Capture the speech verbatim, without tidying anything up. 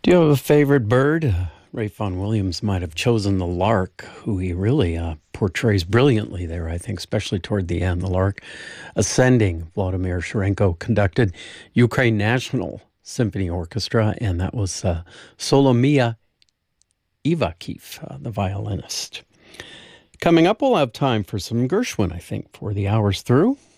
Do you have a favorite bird? Uh, Ray Vaughan Williams might have chosen the lark, who he really uh, portrays brilliantly there, I think, especially toward the end. The lark ascending. Vladimir Sharenko conducted Ukraine National Symphony Orchestra, and that was uh, Solomia Ivakhiv, uh, the violinist. Coming up, we'll have time for some Gershwin, I think, for the hours through.